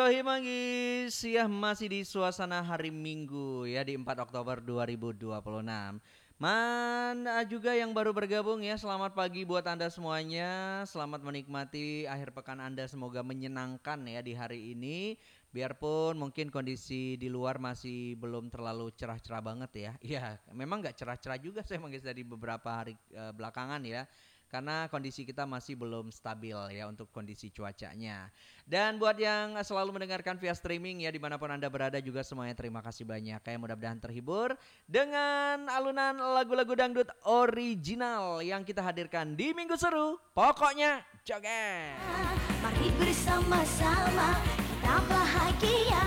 Hai Manggis, ya masih di suasana hari Minggu ya di 4 Oktober 2026. Juga yang baru bergabung ya, selamat pagi buat Anda semuanya. Selamat menikmati akhir pekan Anda, semoga menyenangkan ya di hari ini. Biarpun mungkin kondisi di luar masih belum terlalu cerah-cerah banget ya. Iya, memang nggak cerah-cerah juga saya Manggis dari beberapa hari belakangan ya. Karena kondisi kita masih belum stabil ya untuk kondisi cuacanya. Dan buat yang selalu mendengarkan via streaming ya dimanapun Anda berada juga semuanya terima kasih banyak. Kayak mudah-mudahan terhibur dengan alunan lagu-lagu dangdut original yang kita hadirkan di Minggu Seru. Pokoknya joget. Mari bersama-sama kita bahagia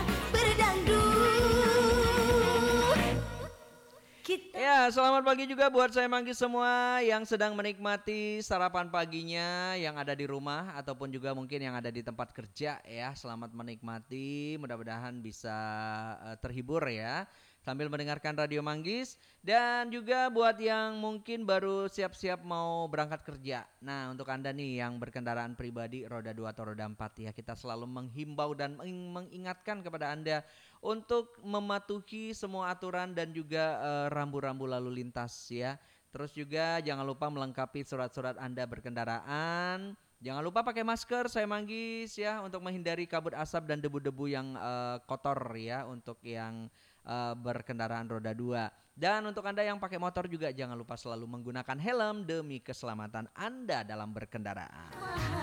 berdangdut. Ya, selamat pagi juga buat saya Manggis semua yang sedang menikmati sarapan paginya yang ada di rumah ataupun juga mungkin yang ada di tempat kerja ya. Selamat menikmati, mudah-mudahan bisa terhibur ya sambil mendengarkan Radio Manggis dan juga buat yang mungkin baru siap-siap mau berangkat kerja. Nah, untuk Anda nih yang berkendaraan pribadi roda 2 atau roda 4 ya, kita selalu menghimbau dan mengingatkan kepada Anda untuk mematuhi semua aturan dan juga rambu-rambu lalu lintas ya. Terus juga jangan lupa melengkapi surat-surat Anda berkendaraan. Jangan lupa pakai masker, saya Manggis ya, untuk menghindari kabut asap dan debu-debu yang kotor ya untuk yang berkendaraan roda 2. Dan untuk Anda yang pakai motor juga jangan lupa selalu menggunakan helm demi keselamatan Anda dalam berkendaraan.